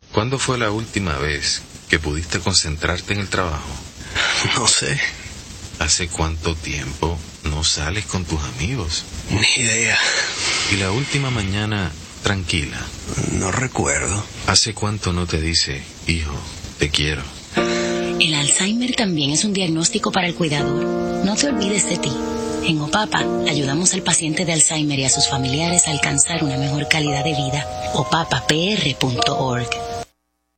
¿Cuándo fue la última vez que pudiste concentrarte en el trabajo? No sé. ¿Hace cuánto tiempo no sales con tus amigos? Ni idea. ¿Y la última mañana tranquila? No recuerdo. ¿Hace cuánto no te dice, hijo, te quiero? El Alzheimer también es un diagnóstico para el cuidador. No te olvides de ti. En OPAPA ayudamos al paciente de Alzheimer y a sus familiares a alcanzar una mejor calidad de vida. opapapr.org